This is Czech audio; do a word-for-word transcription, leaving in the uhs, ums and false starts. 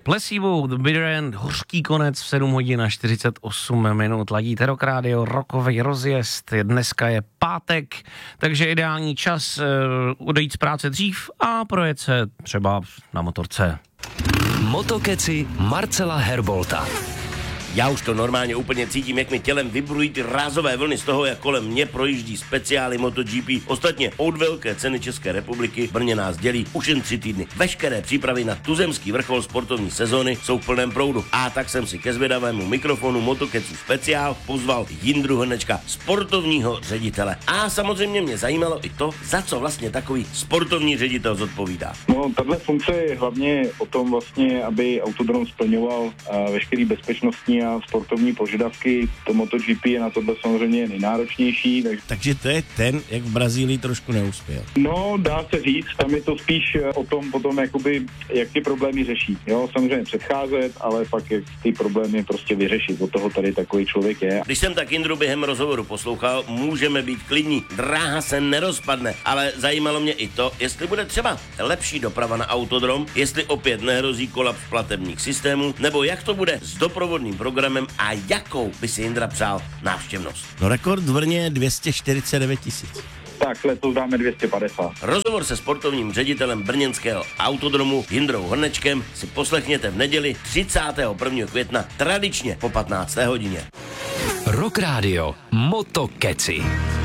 Placebo, The Bitter End, hořký konec v sedm hodin a čtyřicet osm minut. Ladíte Rock Radio, rockový rozjezd. Dneska je pátek, takže ideální čas uh, odejít z práce dřív a projet se třeba na motorce. Motokeci Marcela Herbolta. Já už to normálně úplně cítím, jak mi tělem vibrují ty rázové vlny z toho, jak kolem mě projíždí speciály MotoGP. Ostatně od velké ceny České republiky v Brně nás dělí už jen tři týdny. Veškeré přípravy na tuzemský vrchol sportovní sezóny jsou v plném proudu. A tak jsem si ke zvědavému mikrofonu Motokecu speciál pozval Jindru Hrnečka, sportovního ředitele. A samozřejmě mě zajímalo i to, za co vlastně takový sportovní ředitel zodpovídá. No, tahle funkce je hlavně o tom vlastně, aby autodrom splňoval uh, veškerý bezpečnostní a sportovní požadavky. To MotoGP je na tohle samozřejmě nejnáročnější. Tak... Takže to je ten, jak v Brazílii trošku neuspěl. No, dá se říct, tam je to spíš o tom potom, jakoby, jak ty problémy řeší. Jo, samozřejmě předcházet, ale pak jak ty problémy prostě vyřešit. Od toho tady takový člověk je. Když jsem tak Jindru během rozhovoru poslouchal, můžeme být klidní. Dráha se nerozpadne, ale zajímalo mě i to, jestli bude třeba lepší doprava na autodrom, jestli opět nehrozí kolaps platebních systémů, nebo jak to bude s doprovodným programem a jakou by si Jindra přál návštěvnost. No rekord v Brně je dvě stě čtyřicet devět tisíc. Tak, letos dáme dvě stě padesát. Rozhovor se sportovním ředitelem brněnského autodromu Jindrou Hrnečkem si poslechněte v neděli třicátého prvního května tradičně po patnácté hodině. Rock Radio Motokeci.